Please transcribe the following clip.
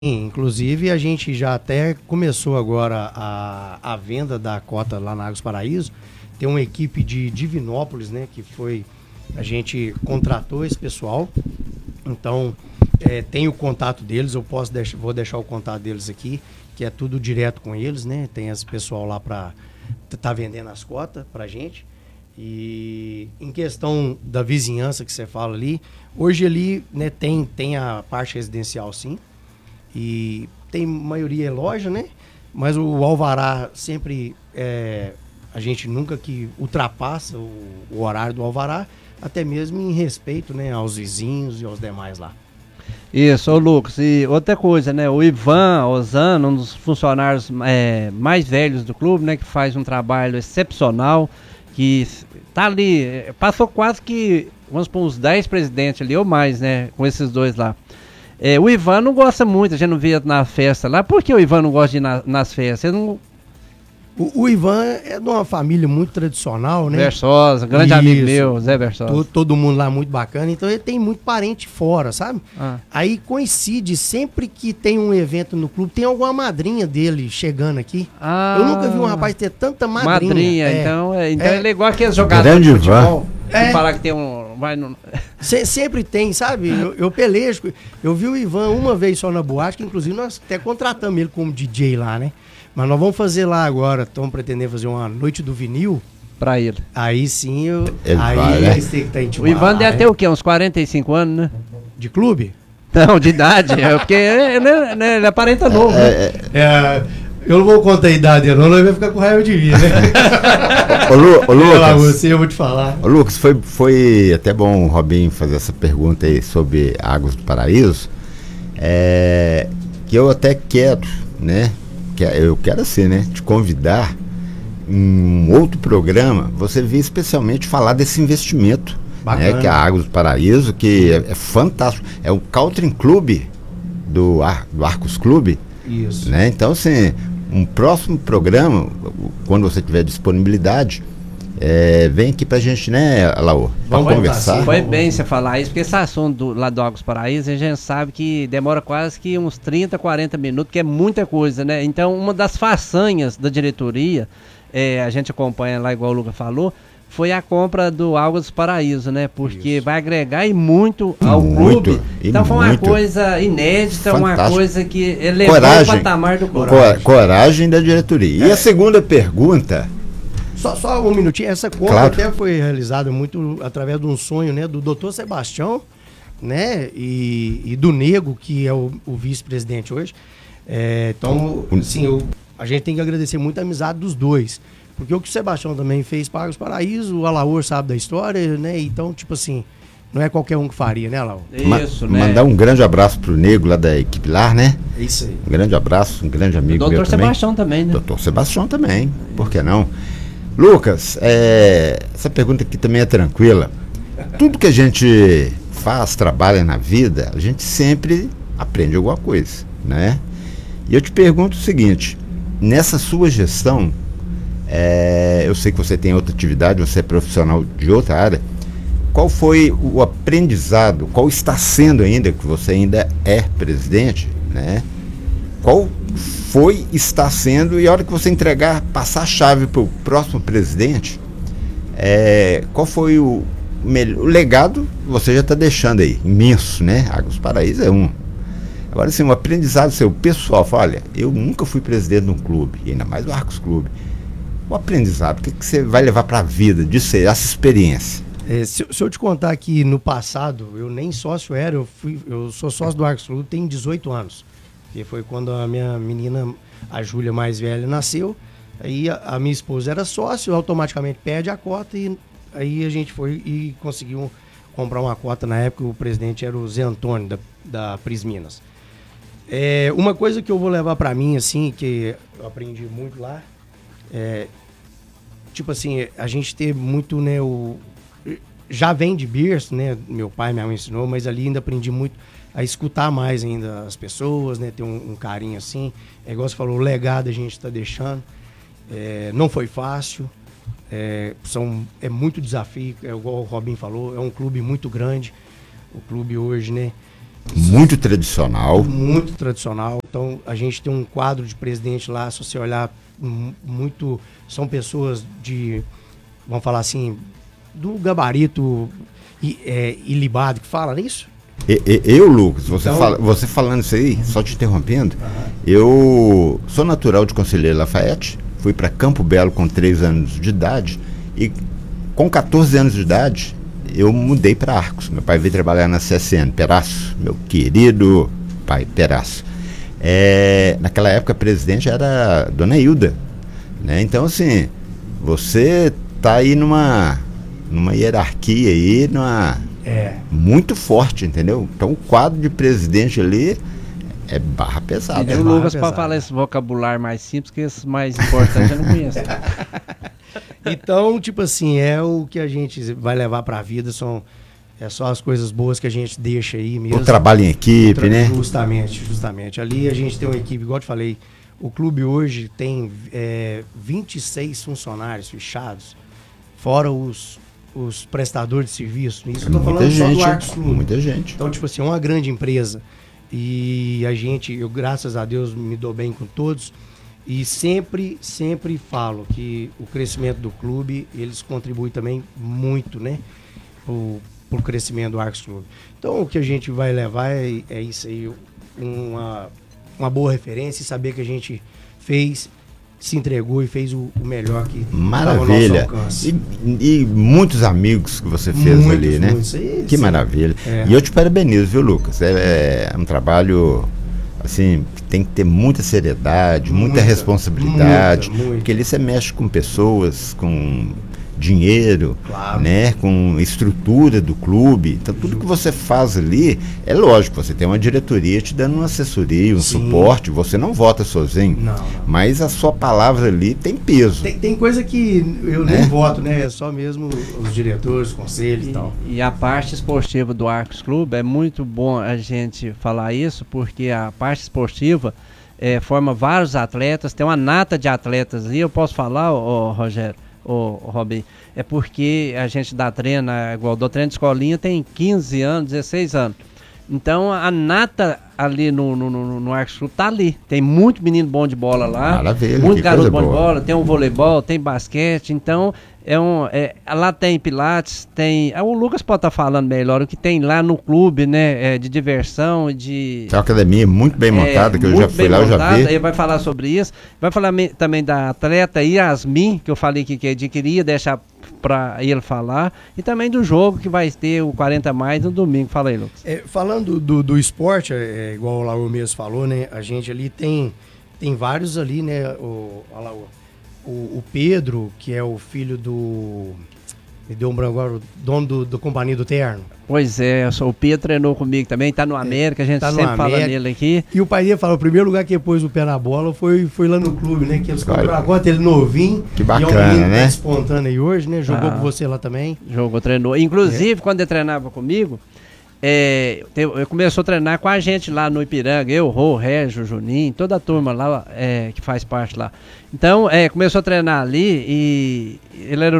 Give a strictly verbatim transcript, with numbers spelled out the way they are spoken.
Inclusive, a gente já até começou agora a, a venda da cota lá na Águas Paraíso. Tem uma equipe de Divinópolis, né, que foi... A gente contratou esse pessoal. Então, é, tem o contato deles. Eu posso deixar, vou deixar o contato deles aqui, que é tudo direto com eles, né? Tem esse pessoal lá para tá vendendo as cotas pra gente. E em questão da vizinhança que você fala ali, hoje ali, né, tem, tem a parte residencial, sim. E tem maioria é loja, né? Mas o alvará sempre, é, a gente nunca que ultrapassa o, o horário do alvará, até mesmo em respeito, né, aos vizinhos e aos demais lá. Isso, ô Lucas, e outra coisa, né, o Ivan Osano, um dos funcionários é, mais velhos do clube, né, que faz um trabalho excepcional, que tá ali, passou quase que, vamos por uns dez presidentes ali ou mais, né, com esses dois lá. É, o Ivan não gosta muito, a gente não via na festa lá. Por que o Ivan não gosta de ir na, nas festas? Ele não... o, o Ivan é de uma família muito tradicional, né? Versosa, grande Isso. amigo meu, Zé Versosa. Todo, todo mundo lá muito bacana, então ele tem muito parente fora, sabe? Ah. Aí coincide, sempre que tem um evento no clube, tem alguma madrinha dele chegando aqui. Ah. Eu nunca vi um rapaz ter tanta madrinha. Madrinha, é, então, é, então é, ele é igual aqueles jogadores grande de futebol. É. Que falar que tem um... Vai no... Se, sempre tem, sabe? Eu, eu pelejo. Eu vi o Ivan uma vez só na boate, que inclusive nós até contratamos ele como D J lá, né? Mas nós vamos fazer lá agora, estamos pretendendo fazer uma noite do vinil. Pra ele. Aí sim, eu, ele aí vai, né? eles têm que estar intimado. O Ivan deve ter o quê? Uns quarenta e cinco anos, né? De clube? Não, de idade. É porque ele, ele, ele aparenta novo, é, né? É, é, eu não vou contar a idade, não, não vai ficar com raiva de mim, né? Ô, Lu, ô Lucas, lá, você, eu vou te falar. Ô Lucas, foi, foi até bom o Robinho fazer essa pergunta aí sobre Águas do Paraíso, é, que eu até quero, né, que eu quero assim, né, te convidar em um outro programa, você vir especialmente falar desse investimento, né, que é a Águas do Paraíso, que é, é fantástico, é o Country Club do, Ar, do Arcos Clube. Isso. Né? Então, assim, um próximo programa, quando você tiver disponibilidade, é, vem aqui pra gente, né, Alaô? Vamos conversar. Assim, foi bem você falar isso, porque esse assunto do, lá do Águas Paraíso, a gente sabe que demora quase que uns trinta, quarenta minutos, que é muita coisa, né? Então, uma das façanhas da diretoria, é, a gente acompanha lá, igual o Lucas falou, foi a compra do Águas do Paraíso, né? Porque Isso. vai agregar e muito ao muito, clube. Então foi muito. uma coisa inédita, Fantástico. Uma coisa que elevou coragem, o patamar do clube. Coragem. coragem da diretoria. É. E a segunda pergunta... Só, só um minutinho. Essa compra claro. até foi realizada muito através de um sonho, né? Do doutor Sebastião, né? E, e do Nego, que é o, o vice-presidente hoje. É, então, assim, eu, a gente tem que agradecer muito a amizade dos dois. Porque o que o Sebastião também fez para Águas Paraíso, o Alaor sabe da história, né? Então, tipo assim, não é qualquer um que faria, né, Alaor? Isso, Ma- né? Mandar um grande abraço pro Nego lá da equipe Lar, né? É isso aí. Um grande abraço, um grande amigo meu também. doutor Sebastião também, né? doutor Sebastião também, por que não? Lucas, é, essa pergunta aqui também é tranquila. Tudo que a gente faz, trabalha na vida, a gente sempre aprende alguma coisa, né? E eu te pergunto o seguinte, nessa sua gestão, É, eu sei que você tem outra atividade, você é profissional de outra área. Qual foi o aprendizado, qual está sendo ainda, que você ainda é presidente, né? Qual foi, está sendo, e a hora que você entregar, passar a chave para o próximo presidente, é, qual foi o, melhor, o legado que você já está deixando aí, imenso, né? Águas Paraíso é um. Agora, assim, um aprendizado seu pessoal, fala, olha, eu nunca fui presidente de um clube, e ainda mais do Arcos Clube. O aprendizado, o que, que você vai levar para a vida disso aí, essa experiência? É, se, se eu te contar que no passado, eu nem sócio era, eu, fui, eu sou sócio do Arcos Clube, tem dezoito anos. Que foi quando a minha menina, a Júlia mais velha, nasceu. Aí a, a minha esposa era sócio, automaticamente perde a cota e aí a gente foi e conseguiu comprar uma cota. Na época o presidente era o Zé Antônio, da, da Pris Minas. É, uma coisa que eu vou levar para mim, assim, que eu aprendi muito lá, é... Tipo assim, a gente ter muito, né, o... Já vem de berço, né, meu pai, minha mãe ensinou, mas ali ainda aprendi muito a escutar mais ainda as pessoas, né, ter um, um carinho assim. É igual você falou, o legado a gente está deixando. É, não foi fácil, é, são, é muito desafio, é igual o Robin falou, é um clube muito grande, o clube hoje, né. Muito tradicional. Muito tradicional. Então, a gente tem um quadro de presidente lá, se você olhar, muito... São pessoas de, vamos falar assim, do gabarito é, ilibado, que fala nisso? Eu, Lucas, você, então, fala, você falando isso aí, só te interrompendo, uh-huh. eu sou natural de Conselheiro Lafayette, fui para Campo Belo com três anos de idade e com catorze anos de idade eu mudei para Arcos. Meu pai veio trabalhar na C S N, Peraço, meu querido pai Peraço. É, naquela época a presidente era Dona Hilda, né? Então assim, você tá aí numa, numa hierarquia aí, numa... É. Muito forte, entendeu? Então o quadro de presidente ali é barra pesada. E é o Lucas para falar esse vocabulário mais simples, que esse mais importante eu não conheço. Então, tipo assim, é o que a gente vai levar para a vida, são é só as coisas boas que a gente deixa aí mesmo. O trabalho em equipe, né? Justamente, justamente. Ali a gente tem uma equipe, igual eu te falei, o clube hoje tem é, vinte e seis funcionários fechados, fora os os prestadores de serviço. Isso eu tô falando gente, só do Arcos Clube. Muita gente. Então, tipo assim, é uma grande empresa. E a gente, eu graças a Deus me dou bem com todos. E sempre, sempre falo que o crescimento do clube, eles contribuem também muito, né? Pro, pro crescimento do Arcos Clube. Então, o que a gente vai levar é, é isso aí, uma, uma boa referência e saber que a gente fez, se entregou e fez o, o melhor que maravilha. Ao nosso alcance. E, e muitos amigos que você fez muitos, ali, né? Muitos. Isso, que maravilha. É. E eu te parabenizo, viu, Lucas? É, é um trabalho, assim, que tem que ter muita seriedade, muita, muita responsabilidade, muita, muita. Porque ali você mexe com pessoas, com dinheiro, claro, né, com estrutura do clube. Então tudo que você faz ali, é lógico, você tem uma diretoria te dando uma assessoria, um Sim. suporte, você não vota sozinho, não, não. Mas a sua palavra ali tem peso. Tem, tem coisa que eu né? nem voto, né, é só mesmo os diretores, os conselhos e, e tal. E a parte esportiva do Arcos Clube, é muito bom a gente falar isso, porque a parte esportiva é, forma vários atletas, tem uma nata de atletas ali, eu posso falar, ô, Rogério? Ô, Robin, é porque a gente dá treino, igual dou treino de escolinha, tem quinze anos, dezesseis anos. Então a nata ali no, no, no, no Arcos Clube tá ali. Tem muito menino bom de bola lá. Maravilha, muito garoto bom de bola, tem um voleibol, tem basquete. Então, é um, é, lá tem pilates, tem. O Lucas pode estar tá falando melhor o que tem lá no clube, né? É, de diversão, de. É uma academia muito bem montada, é, que eu já fui lá, eu já vi. Aí vai falar sobre isso. Vai falar me, também da atleta Yasmin, que eu falei que, que adquiria, deixar para ele falar, e também do jogo que vai ter o quarenta mais no domingo. Fala aí, Lucas. É, falando do, do esporte, é, igual o Lauro mesmo falou, né? A gente ali tem, tem vários ali, né? O, olha lá, o, o Pedro, que é o filho do... Me deu um branco agora, o dono do, do Companhia do Terno. Pois é, o Pedro treinou comigo também, tá no América, a gente tá sempre fala nele aqui. E o pai dele falou, o primeiro lugar que ele pôs o pé na bola foi, foi lá no clube, né? Que eles compraram a conta, ele novinho. Que bacana, e é um né? Despontando aí hoje, né? Jogou ah, com você lá também. Jogou, treinou. Inclusive, é. quando ele treinava comigo, é, eu começou a treinar com a gente lá no Ipiranga, eu, Rô, Régio, Juninho, toda a turma lá é, que faz parte lá. Então, é, começou a treinar ali e ele era